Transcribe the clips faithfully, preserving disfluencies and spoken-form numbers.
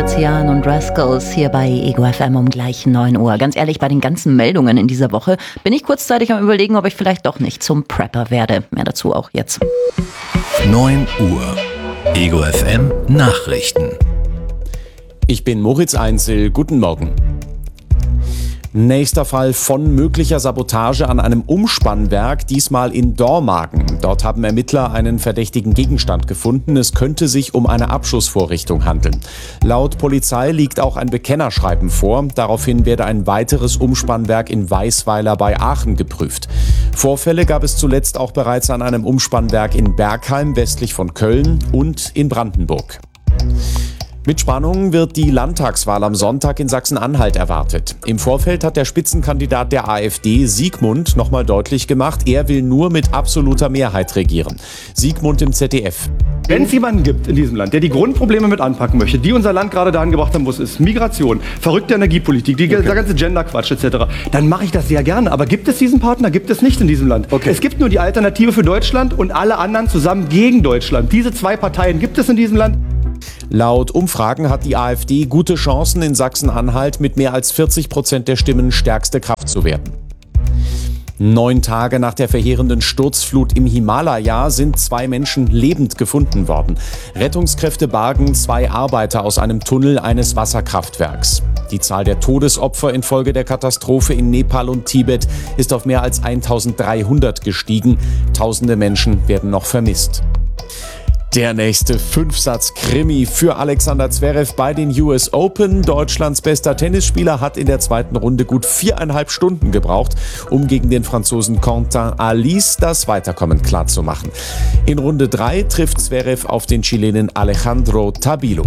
Tizian und Rascals hier bei Ego F M um gleich neun Uhr. Ganz ehrlich, bei den ganzen Meldungen in dieser Woche bin ich kurzzeitig am Überlegen, ob ich vielleicht doch nicht zum Prepper werde. Mehr dazu auch jetzt. neun Uhr. Ego F M Nachrichten. Ich bin Moritz Einzel. Guten Morgen. Nächster Fall von möglicher Sabotage an einem Umspannwerk, diesmal in Dormagen. Dort haben Ermittler einen verdächtigen Gegenstand gefunden. Es könnte sich um eine Abschussvorrichtung handeln. Laut Polizei liegt auch ein Bekennerschreiben vor. Daraufhin werde ein weiteres Umspannwerk in Weisweiler bei Aachen geprüft. Vorfälle gab es zuletzt auch bereits an einem Umspannwerk in Bergheim westlich von Köln und in Brandenburg. Mit Spannung wird die Landtagswahl am Sonntag in Sachsen-Anhalt erwartet. Im Vorfeld hat der Spitzenkandidat der AfD, Siegmund, nochmal deutlich gemacht, er will nur mit absoluter Mehrheit regieren. Siegmund im Z D F. Wenn es jemanden gibt in diesem Land, der die Grundprobleme mit anpacken möchte, die unser Land gerade dahin gebracht haben, wo es ist, Migration, verrückte Energiepolitik, die, okay. der ganze Gender-Quatsch et cetera, dann mache ich das sehr gerne. Aber gibt es diesen Partner? Gibt es nicht in diesem Land. Okay. Es gibt nur die Alternative für Deutschland und alle anderen zusammen gegen Deutschland. Diese zwei Parteien gibt es in diesem Land. Laut Umfragen hat die AfD gute Chancen, in Sachsen-Anhalt mit mehr als vierzig Prozent der Stimmen stärkste Kraft zu werden. Neun Tage nach der verheerenden Sturzflut im Himalaya sind zwei Menschen lebend gefunden worden. Rettungskräfte bargen zwei Arbeiter aus einem Tunnel eines Wasserkraftwerks. Die Zahl der Todesopfer infolge der Katastrophe in Nepal und Tibet ist auf mehr als eintausenddreihundert gestiegen. Tausende Menschen werden noch vermisst. Der nächste Fünfsatz-Krimi für Alexander Zverev bei den U S Open. Deutschlands bester Tennisspieler hat in der zweiten Runde gut viereinhalb Stunden gebraucht, um gegen den Franzosen Quentin Alice das Weiterkommen klarzumachen. In Runde drei trifft Zverev auf den Chilenen Alejandro Tabilo.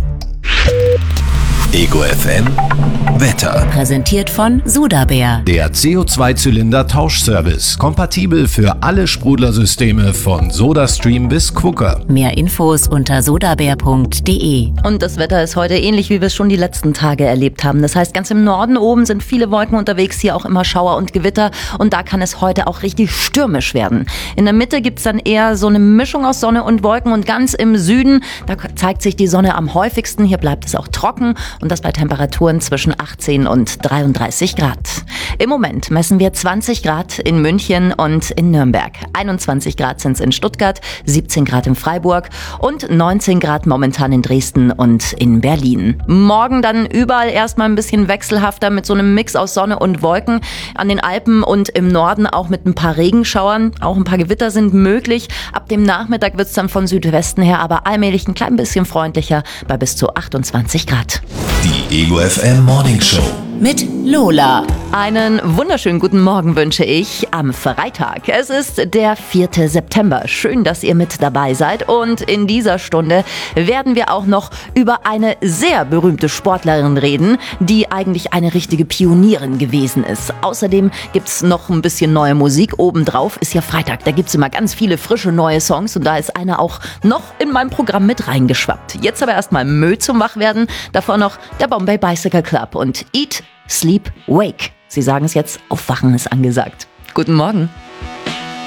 Ego F M Wetter. Präsentiert von Sudabär. Der C O zwei Zylinder Tauschservice. Kompatibel für alle Sprudlersysteme von SodaStream bis Quooker. Mehr Infos unter sodabär punkt de. Und das Wetter ist heute ähnlich, wie wir es schon die letzten Tage erlebt haben. Das heißt, ganz im Norden oben sind viele Wolken unterwegs, hier auch immer Schauer und Gewitter. Und da kann es heute auch richtig stürmisch werden. In der Mitte gibt es dann eher so eine Mischung aus Sonne und Wolken. Und ganz im Süden, da zeigt sich die Sonne am häufigsten. Hier bleibt es auch trocken. Und das bei Temperaturen zwischen achtzehn und dreiunddreißig Grad. Im Moment messen wir zwanzig Grad in München und in Nürnberg. einundzwanzig Grad sind es in Stuttgart, siebzehn Grad in Freiburg und neunzehn Grad momentan in Dresden und in Berlin. Morgen dann überall erstmal ein bisschen wechselhafter mit so einem Mix aus Sonne und Wolken. An den Alpen und im Norden auch mit ein paar Regenschauern. Auch ein paar Gewitter sind möglich. Ab dem Nachmittag wird es dann von Südwesten her aber allmählich ein klein bisschen freundlicher bei bis zu achtundzwanzig Grad. Die Ego F M Morning Show mit Lola. Einen wunderschönen guten Morgen wünsche ich am Freitag. Es ist der vierte September. Schön, dass ihr mit dabei seid. Und in dieser Stunde werden wir auch noch über eine sehr berühmte Sportlerin reden, die eigentlich eine richtige Pionierin gewesen ist. Außerdem gibt es noch ein bisschen neue Musik. Obendrauf ist ja Freitag. Da gibt es immer ganz viele frische neue Songs. Und da ist einer auch noch in meinem Programm mit reingeschwappt. Jetzt aber erstmal Müll zum Wachwerden. Davor noch der Bombay Bicycle Club und Eat, Sleep, Wake. Sie sagen es jetzt, Aufwachen ist angesagt. Guten Morgen.